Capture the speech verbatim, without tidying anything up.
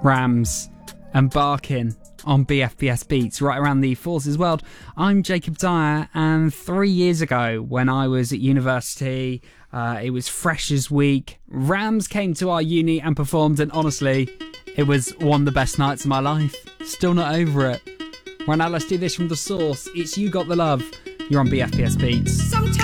Rams, embarking on B F B S Beats right around the Forces world. I'm Jacob Dyer, and three years ago when I was at university, uh, it was Freshers Week, Rams came to our uni and performed, and honestly, it was one of the best nights of my life. Still not over it. Right now, let's do this from The Source. It's You Got The Love. You're on B F B S Beats. Sometimes